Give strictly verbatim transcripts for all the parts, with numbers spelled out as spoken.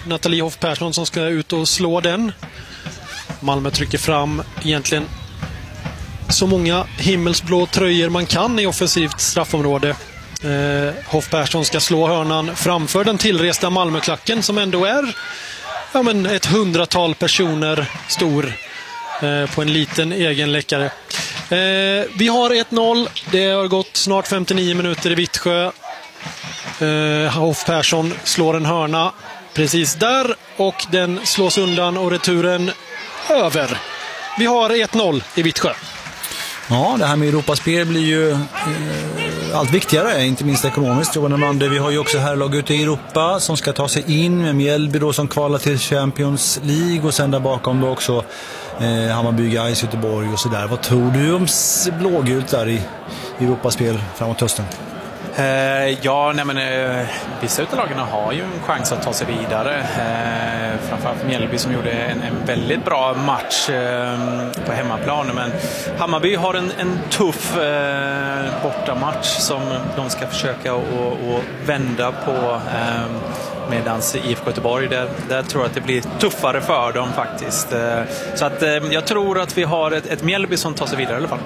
Nathalie Hoff Persson som ska ut och slå den. Malmö trycker fram egentligen så många himmelsblå tröjor man kan i offensivt straffområde. Eh, Hoff Persson ska slå hörnan framför den tillresta Malmöklacken som ändå är ja, men ett hundratal personer stor eh, på en liten egen läckare. Eh, vi har ett noll. Det har gått snart femtionio minuter i Vittsjö. Eh, Hoff Persson slår en hörna precis där och den slås undan och returen över. Vi har ett noll i Vittsjö. Ja, det här med Europaspel blir ju eh, allt viktigare, inte minst ekonomiskt. Vi har ju också här lag ute i Europa som ska ta sig in med Mjällby då som kvalar till Champions League och sen där bakom då också eh, Hammarby, Gais, Göteborg och sådär. Vad tror du om blågult där i Europaspel framåt hösten? Uh, ja, nej men uh, vissa utav lagarna har ju en chans att ta sig vidare. Uh, framförallt Mjällby som gjorde en, en väldigt bra match uh, på hemmaplan. Men Hammarby har en, en tuff uh, bortamatch som de ska försöka och, och vända på. Uh, Medans I F K Göteborg, där, där tror jag att det blir tuffare för dem faktiskt. Uh, så att uh, jag tror att vi har ett, ett Mjällby som tar sig vidare i alla fall.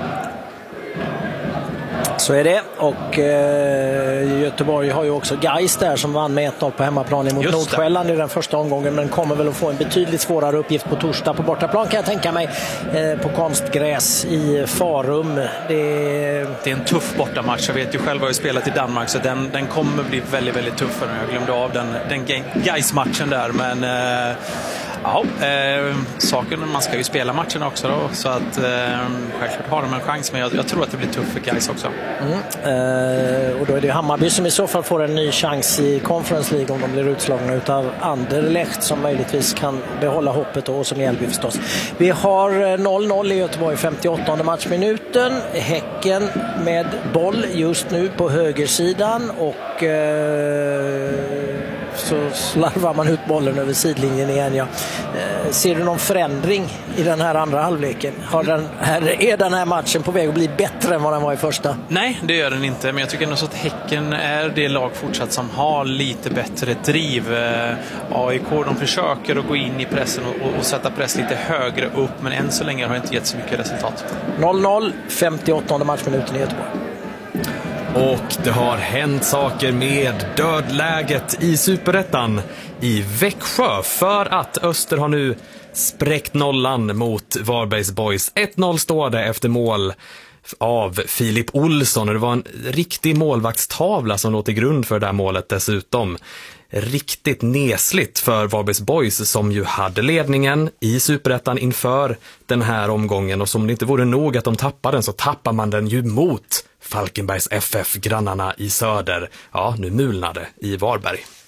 Så är det, och eh, Göteborg har ju också Gais där som vann med ett noll på hemmaplan emot Nordsjälland i den första omgången, men kommer väl att få en betydligt svårare uppgift på torsdag på bortaplan kan jag tänka mig, eh, på konstgräs i Farum. Det... det är en tuff bortamatch, jag vet ju själv har jag spelat i Danmark så den, den kommer bli väldigt, väldigt tuff. Jag glömde av den, den Gais-matchen där, men eh, ja, eh, saken, man ska ju spela matchen också då, så att eh, självklart har de en chans, men jag, jag tror att det blir tufft för Gais också. Mm. Eh, och då är det Hammarby som i så fall får en ny chans i Conference League om de blir utslagna utav Anderlecht som möjligtvis kan behålla hoppet, och som Mjällby förstås. Vi har noll noll i Göteborg, femtioåttonde matchminuten. Häcken med boll just nu på högersidan och eh, så slarvar man ut bollen över sidlinjen igen. Ja. Eh, ser du någon förändring i den här andra halvleken? Har den här, är den här matchen på väg att bli bättre än vad den var i första? Nej, det gör den inte. Men jag tycker ändå så att Häcken är det lag fortsatt som har lite bättre driv. Eh, A I K, de försöker att gå in i pressen och, och sätta press lite högre upp, men än så länge har det inte gett så mycket resultat. noll noll, femtioåttonde matchminuten i Göteborg. Och det har hänt saker med dödläget i Superettan i Växjö, för att Öster har nu spräckt nollan mot Varbergs Boys. ett noll står det efter mål av Filip Olsson, och det var en riktig målvaktstavla som låg till grund för det här målet dessutom. Riktigt nesligt för Varbergs Boys som ju hade ledningen i Superettan inför den här omgången, och som det inte vore nog att de tappade den så tappar man den ju mot Falkenbergs F F, grannarna i söder. Ja, nu mulnade i Varberg.